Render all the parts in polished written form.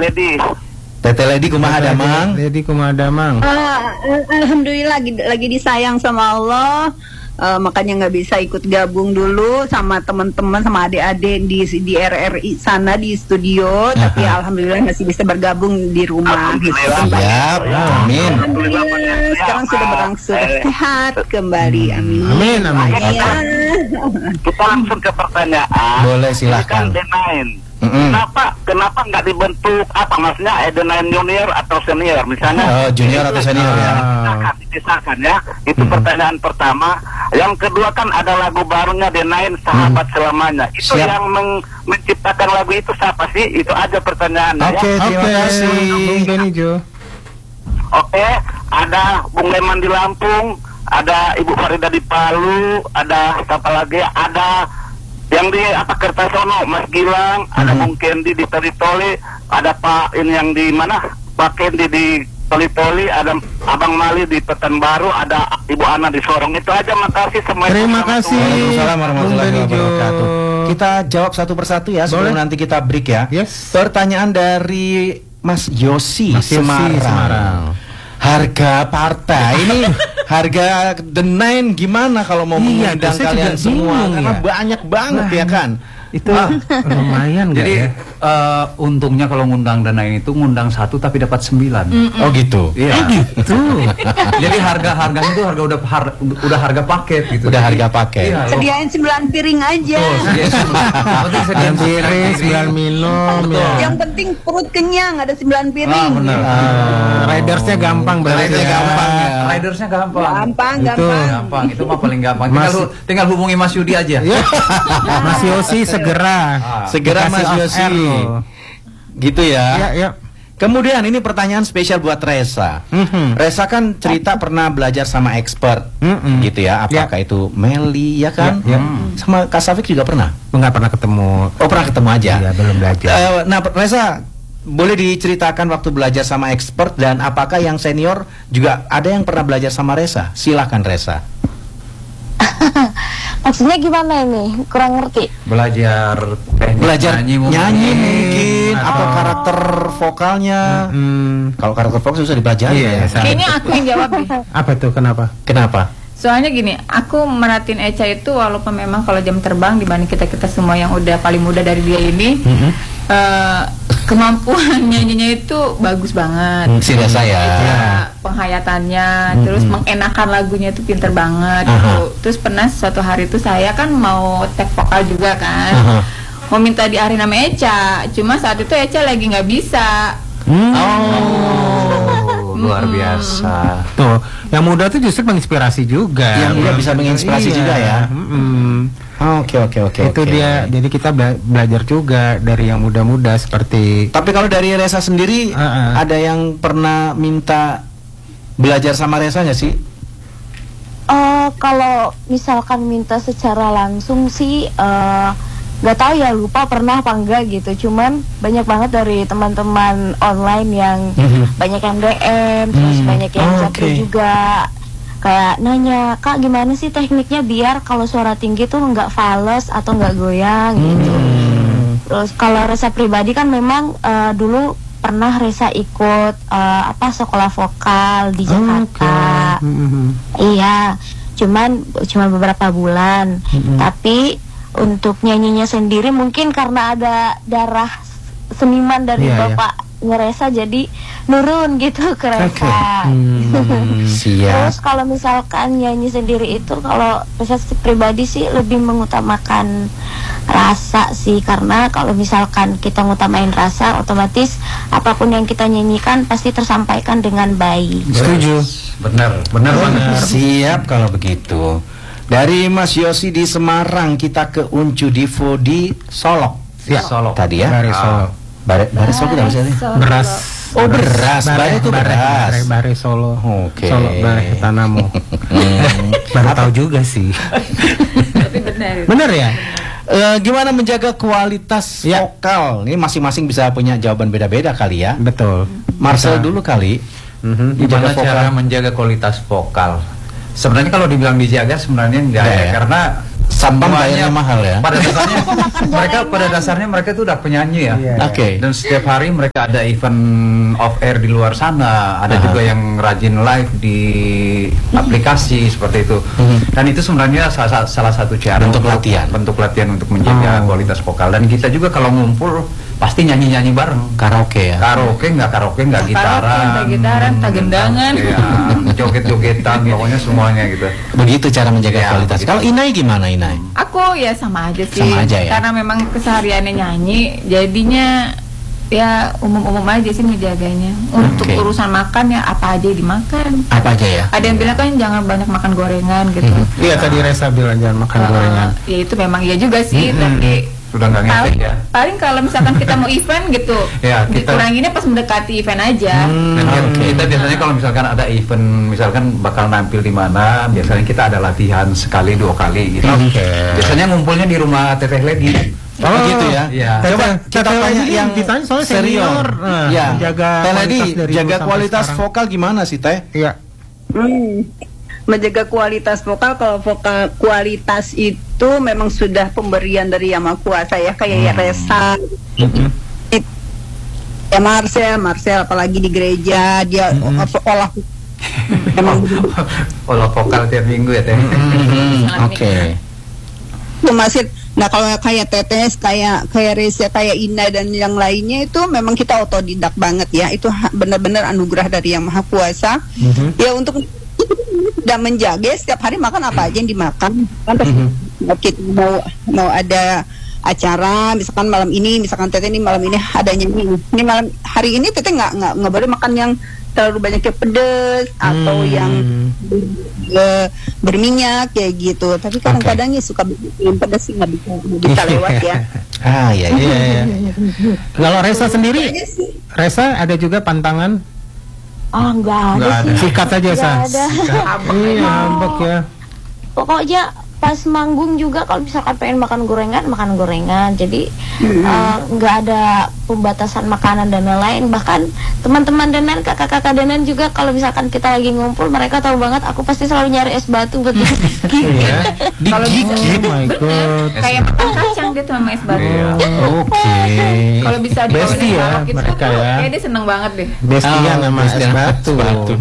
Lady. Teteh Lady kumaha damang? Lady kumaha damang? Alhamdulillah lagi disayang sama Allah. Makanya nggak bisa ikut gabung dulu sama teman-teman, sama adik-adik di RRI sana di studio. Tapi alhamdulillah masih bisa bergabung di rumah. Siap, amin. Alhamdulillah sekarang sudah berangsur sehat kembali. Amin. Amin, amin. Kita langsung ke pertanyaan. Boleh, silakan. Ini kan D9. Kenapa nggak dibentuk apa maksudnya D9 junior atau senior misalnya? Junior atau senior ya? Dipisahkan ya. Itu pertanyaan pertama. Yang kedua kan ada lagu barunya D9 Sahabat Selamanya. Itu yang menciptakan lagu itu siapa sih? Itu aja pertanyaannya. Oke, terima kasih. Bung Benijo. Oke, ada Bung Leman di Lampung, ada Ibu Farida di Palu, ada siapa lagi? Ada yang di Kertasono, Mas Gilang, ada Bung Kendi di Toli-Toli, ada Pak ini yang di mana? Pak Kendi di Toli-Toli, ada Abang Mali di Pekanbaru, ada Ibu Ana di Sorong. Itu aja, makasih semua. Terima kasih. Waalaikumsalam warahmatullahi wabarakatuh. Kita jawab satu persatu ya sebelum nanti kita break ya. Yes. Pertanyaan dari Mas Yosi Semarang. Harga partai ini harga D9 gimana kalau mau mengundang kalian semua? Karena banyak banget ya kan. Itu lumayan nggak ya? Jadi untungnya kalau ngundang D9 itu ngundang 1 tapi dapat 9. Oh gitu. Iya. Gitu. Jadi harganya itu udah harga paket gitu. Udah harga paket. Iya, Sediain 9 piring aja. Sediain piring, 9 minum. Yang penting perut kenyang, ada 9 piring. Benar. Ridersnya gampang berarti. Ridersnya gampang. Gampang. Itu mah paling gampang. Tinggal hubungi Mas Yudi aja. Mas Yosi segera Mas Yosi. Gitu ya. Ya. Kemudian ini pertanyaan spesial buat Resa. Resa kan cerita pernah belajar sama expert, gitu ya. Apakah itu Meli ya kan? Sama Kak Safik juga pernah? Nggak pernah ketemu. Oh, pernah ketemu aja. Iya, belum belajar. Nah, Resa, boleh diceritakan waktu belajar sama expert dan apakah yang senior juga ada yang pernah belajar sama Resa? Silakan Resa. Maksudnya gimana ini? Kurang ngerti. Belajar nyanyi mungkin atau karakter vokalnya. Kalau karakter vokal susah dipelajari ya. Kayaknya aku yang jawab deh. Apa tuh? Kenapa? Soalnya gini, aku merhatiin Echa itu walaupun memang kalau jam terbang dibanding kita semua yang udah paling muda dari dia ini, kemampuan nyanyinya itu bagus banget. Si Resa ya. Penghayatannya, terus mengenakan lagunya itu pinter banget. Gitu. Terus pernah suatu hari itu saya kan mau tag vokal juga kan, mau minta diarahin sama Echa, cuma saat itu Echa lagi nggak bisa. Luar biasa. Tuh, yang muda tuh justru menginspirasi juga. Yang muda bisa menginspirasi juga ya. Oke. Itu dia. Jadi kita belajar juga dari yang muda-muda seperti. Tapi kalau dari Resa sendiri, ada yang pernah minta belajar sama Resa nggak sih? Kalau misalkan minta secara langsung sih nggak tahu ya, lupa pernah apa enggak gitu. Cuman banyak banget dari teman-teman online yang banyak yang DM, terus banyak yang japri juga, kayak nanya, Kak gimana sih tekniknya biar kalau suara tinggi tuh nggak fales atau nggak goyang gitu. Terus kalau Resa pribadi kan memang dulu pernah Resa ikut sekolah vokal di Jakarta. Iya, cuma beberapa bulan. Tapi untuk nyanyinya sendiri mungkin karena ada darah seniman dari bapaknya Resa, jadi nurun gitu ke Resa. Terus kalau misalkan nyanyi sendiri itu, kalau Resa pribadi sih lebih mengutamakan rasa sih, karena kalau misalkan kita ngutamain rasa, otomatis apapun yang kita nyanyikan pasti tersampaikan dengan baik. Setuju. Benar. Siap kalau begitu. Dari Mas Yosi di Semarang kita ke Uncu Divo di Solok. Ya, Solok. Tadi ya. Bare Solo. Bare Solo apa sih? Beras. Oh, beras. Bare itu beras. Bare Solo. Oke. Solo bare Tanamu. Baru tahu juga sih. Tapi benar ya? Gimana menjaga kualitas vokal? Ini masing-masing bisa punya jawaban beda-beda kali ya. Betul. Marcel dulu kali. Gimana cara menjaga kualitas vokal? Sebenarnya kalau dibilang dijaga sebenarnya enggak ya, karena Satpam bayarnya mahal ya. Pada dasarnya mereka itu udah penyanyi ya. Oke. Dan setiap hari mereka ada event off air di luar sana. Ada juga yang rajin live di aplikasi seperti itu. Dan itu sebenarnya salah satu cara bentuk latihan untuk menjaga kualitas vokal. Dan kita juga kalau ngumpul pasti nyanyi bareng. Karaoke ya. Karaoke nggak gitaran, tak gendangan. Ya, joget-jogetan, pokoknya semuanya gitu. Begitu cara menjaga kualitas. Kalau Inai gimana Inai? Aku ya sama aja sih. Sama aja ya. Karena memang kesehariannya nyanyi, jadinya ya umum-umum aja sih ngejaganya. Untuk urusan makan ya apa aja dimakan. Apa aja ya? Ada yang bilang kan jangan banyak makan gorengan gitu. Iya tadi Resa bilang jangan makan gorengan. Ya itu memang iya juga sih, tapi sudah nggak ngefek ya. Paling kalau misalkan kita mau event gitu, ya, dikuranginnya pas mendekati event aja. Kita biasanya kalau misalkan ada event, misalkan bakal nampil di mana, biasanya kita ada latihan sekali 2 kali gitu. Biasanya ngumpulnya di rumah Teteh Lady. Oh gitu ya. Iya. Coba kita tanya yang ditanya soal senior. Ya. Jaga kualitas vokal gimana sih Teh? Iya. Menjaga kualitas vokal, kalau vokal kualitas itu memang sudah pemberian dari Yang Maha Kuasa ya, kayak Resa, ya Marcel apalagi di gereja dia olah vokal tiap minggu ya Teh. Oke. Masih. Nah kalau kayak Tetes, kayak Reza, kayak Ina dan yang lainnya itu memang kita otodidak banget ya. Itu benar-benar anugerah dari Yang Maha Kuasa. Ya untuk tidak menjaga setiap hari makan apa aja yang dimakan. Kan kita mau ada acara, misalkan malam ini, misalkan Teteh ini malam ini ada nyanyi. Ini malam hari ini Teteh nggak boleh makan yang terlalu banyak yang pedas atau yang berminyak kayak gitu. Tapi kadang-kadang ya suka yang pedas sih nggak bisa lewat ya. Iya. Kalau Resa sendiri, Resa ada juga pantangan? Enggak ada sih. Sikat aja Sa. Iya, ambek ya. Pokoknya pas manggung juga kalau misalkan pengen makan gorengan. Jadi nggak ada pembatasan makanan dan lain-lain. Bahkan teman-teman Danan, kakak-kakak Danan juga kalau misalkan kita lagi ngumpul, mereka tahu banget aku pasti selalu nyari es batu buat Kalau bisa my god. kayak makan kacang dia tuh sama es batu. Oke. Kalau bisa Besti ya mereka ya. Kayak dia seneng banget deh. Bestian sama es batu.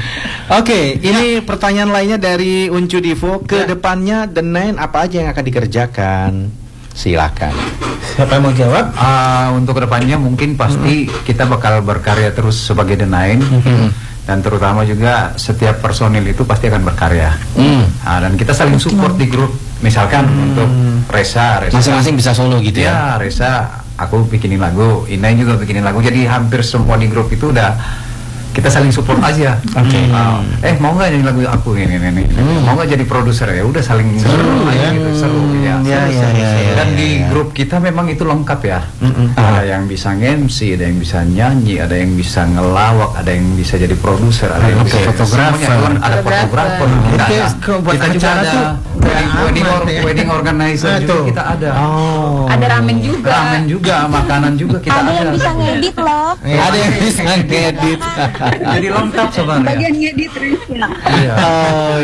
Oke, ini pertanyaan lainnya dari Uncu Divo. Ke depannya The Nine apa aja yang akan dikerjakan? Silakan. Siapa yang mau jawab? Untuk kedepannya mungkin pasti kita bakal berkarya terus sebagai The Nine. Dan terutama juga setiap personil itu pasti akan berkarya. Dan kita saling support di grup. Misalkan untuk Resa masing-masing bisa solo gitu ya? Ya, Resa aku bikinin lagu, Inai juga bikinin lagu. Jadi hampir semua di grup itu udah kita saling support aja. Mau nggak nyanyi lagu aku ini. Mau nggak jadi produser ya? Udah saling seru aja gitu, seru ya. Dan di grup kita memang itu lengkap ya. Ada yang bisa MC, ada yang bisa nyanyi, ada yang bisa ngelawak, ada yang bisa jadi produser, ada yang bisa fotografer, ada fotografer. Kita juga ada wedding organizer juga kita ada. Ada ramen juga. Makanan juga kita ada. Ada yang bisa ngedit loh. Ada yang bisa ngedit. Jadi lengkap sebenarnya. Bagian ngedit Reza. Oh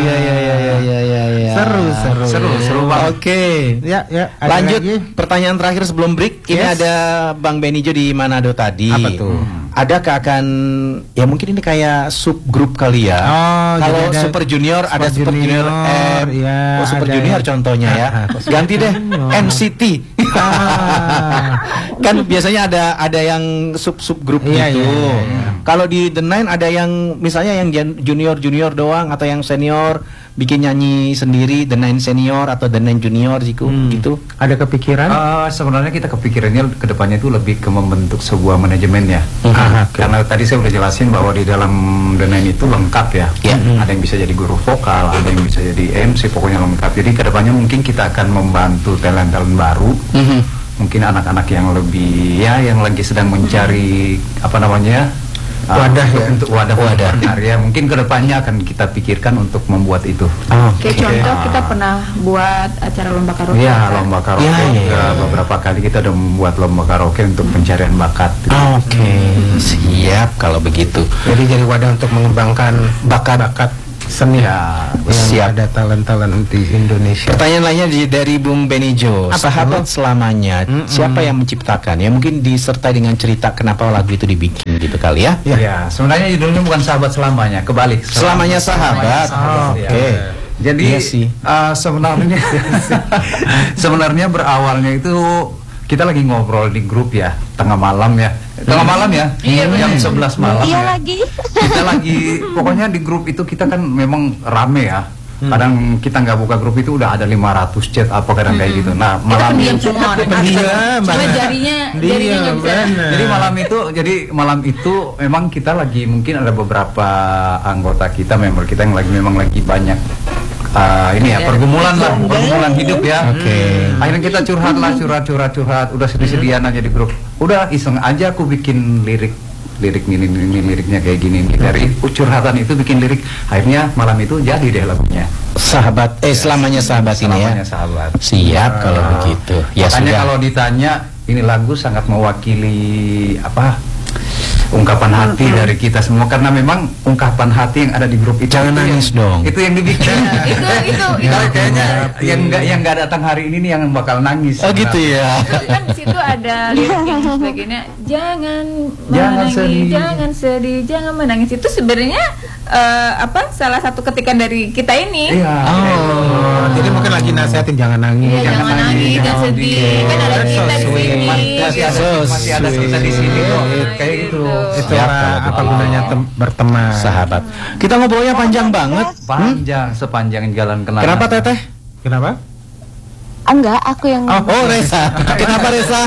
iya. Seru banget. Oke. Ya. Lanjut pertanyaan terakhir sebelum break. Ini ada Bang Benijo di Manado tadi. Apa tuh? Adakah akan ya mungkin ini kayak subgrup kali ya? Kalau Super Junior ada Super Junior M. Ya, Super Junior contohnya ya. Ganti deh NCT. Kan biasanya ada yang subgrup gitu. Kalau di The Nine ada yang misalnya yang junior doang atau yang senior bikin nyanyi sendiri, The Nine Senior atau The Nine Junior gitu. Ada kepikiran? Sebenarnya kita kepikirannya kedepannya itu lebih ke membentuk sebuah manajemen ya. Karena tadi saya udah jelasin bahwa di dalam The Nine itu lengkap ya. Ada yang bisa jadi guru vokal, ada yang bisa jadi MC, pokoknya lengkap. Jadi kedepannya mungkin kita akan membantu talent-talent baru. Mungkin anak-anak yang lebih yang lagi sedang mencari wadah untuk wadah karya. Mungkin kedepannya akan kita pikirkan untuk membuat itu. Kayak contoh kita pernah buat acara lomba karaoke. Iya, lomba karaoke. Beberapa kali kita udah membuat lomba karaoke untuk pencarian bakat. Siap kalau begitu. Jadi wadah untuk mengembangkan bakat seni yang ada talent-talent di Indonesia. Pertanyaan lainnya dari Bung Benijo. Sahabat selamanya, siapa yang menciptakan? Ya mungkin disertai dengan cerita kenapa lagu itu dibikin gitu kali ya. Ya, sebenarnya judulnya bukan sahabat selamanya, kebalik. Selamanya sahabat. Oke. Jadi sebenarnya sebenarnya berawalnya itu kita lagi ngobrol di grup ya, tengah malam ya, jam 11 malam ya. Kita lagi, pokoknya di grup itu kita kan memang rame ya. Kadang kita nggak buka grup itu udah ada 500 chat apa kadang kayak gitu. Nah malam itu jarinya nggak bisa. Jadi malam itu memang kita lagi mungkin ada beberapa anggota kita, member kita yang memang lagi banyak pergumulan hidup ya. Akhirnya kita curhat, udah sedih-sedihan aja di grup. Udah iseng aja aku bikin lirik ini liriknya kayak gini. Dari curhatan itu bikin lirik. Akhirnya malam itu jadi deh lagunya. Selamanya sahabat ini ya. Selamanya sahabat. Siap kalau begitu. Ya makanya sudah. kalau ditanya ini lagu sangat mewakili ungkapan hati dari kita semua, karena memang ungkapan hati yang ada di grup itu. Jangan nangis dong. Itu yang dibikin. itu kayaknya yang nggak datang hari ini nih yang bakal nangis. Oh gitu ya. Kan di situ ada lirik yang sebagainya, jangan sedih, jangan menangis. Itu sebenarnya salah satu ketikan dari kita ini. Iya. Jadi mungkin lagi nasihatin jangan nangis. Iya, jangan nangis, jangan sedih. Kan ada kita di sini. Masih ada kita di sini kok. Kayak gitu. Itulah apa gunanya berteman. Sahabat. Kita ngobrolnya panjang banget. Panjang, sepanjang jalan kenangan. Kenapa Teteh? Kenapa? Enggak, aku yang Oh Reza. Kenapa Reza?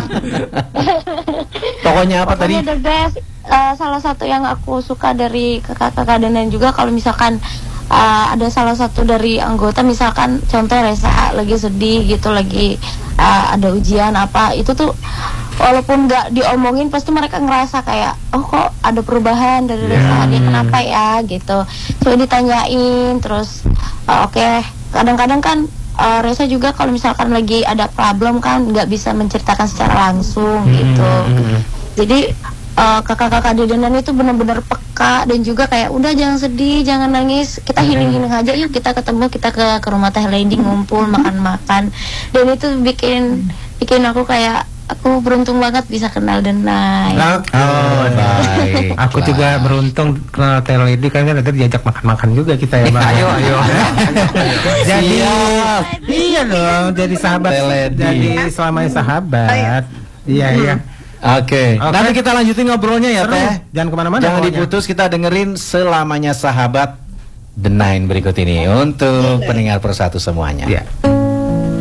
Pokoknya apa tadi? The best. Salah satu yang aku suka dari kakak-kakak dan juga kalau misalkan ada salah satu dari anggota, misalkan contoh Reza lagi sedih gitu, lagi ada ujian apa, itu tuh walaupun nggak diomongin pasti mereka ngerasa kayak oh kok ada perubahan dari Reza, dia kenapa ya gitu, coba ditanyain terus. Oke. Kadang-kadang kan Reza juga kalau misalkan lagi ada problem kan nggak bisa menceritakan secara langsung gitu. Jadi kakak-kakak Dedenan itu benar-benar peka dan juga kayak udah jangan sedih, jangan nangis, kita healing aja yuk, kita ketemu, kita ke rumah Teh Lady ngumpul makan-makan, dan itu bikin aku kayak aku beruntung banget bisa kenal Denai. Baik. Aku juga beruntung kenal Teh Lady, kan nanti diajak makan-makan juga kita ya Bang. Ayo. Jadi iya dong, jadi sahabat, jadi selamanya sahabat. Iya. Oke. Nanti kita lanjutin ngobrolnya ya Teh. Jangan kemana-mana. Jangan diputus, kita dengerin Selamanya Sahabat The Nine berikut ini untuk pendengar persatu semuanya. Iya.